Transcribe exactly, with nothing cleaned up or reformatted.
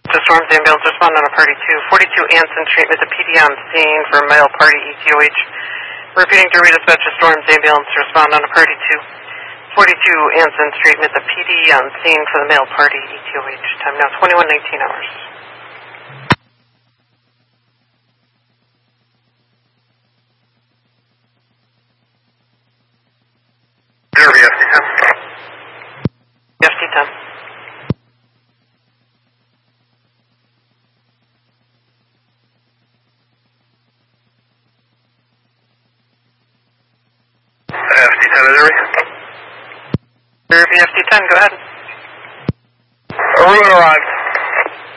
The Storms ambulance respond on a party two. forty-two Anson Street with a P D on scene for male party E T O H. Repeating to redispatch the Storms ambulance to respond on a party two. forty-two Anson Street with a P D on scene for the male party E T O H. Time now twenty-one nineteen hours. Zero F T ten. F T ten. F T ten, Missouri. F T ten, go ahead. Arun arrived.